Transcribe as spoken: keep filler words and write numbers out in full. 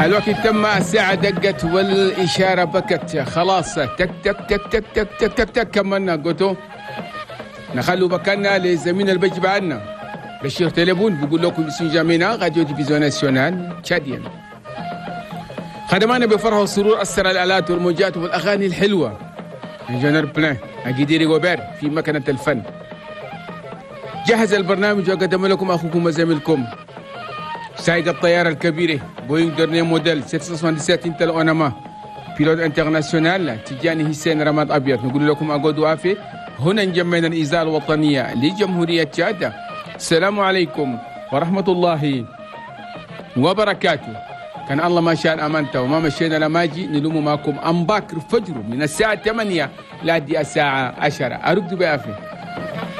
الوقت تم، الساعة دقت والإشارة بكت، خلاص تك تك تك تك تك تك تك تك كملنا. قلتوا نخلوا مكاننا لزميل اللي بيجي بعدنا بشير تليفون بيقول لكم بسم جامعنا راديو تلفزيون ناسيونال تشاديان. خدمانا بفرح وسرور أثر الآلات والموجات والأغاني الحلوة. انجينير بلان أجديري غوبير في مكنة الفن جهز البرنامج وقدم لكم أخوكم وزميلكم سائق الطيارة الكبيرة بوينغ درني موديل ستة وسبعين انت الأونما بيلوت انترناسيونال تجاني حسين رماد أبيض. نقول لكم أقود وافي هنا نجمعنا الإذاعة الوطنية لجمهورية تشاد. السلام عليكم ورحمة الله وبركاته. كان الله ما شاء أمانته وما مشينا لماجي نلوم معكم أم باكر فجر من الساعة ثمانية لحد الساعة عشرة. أرد بأفي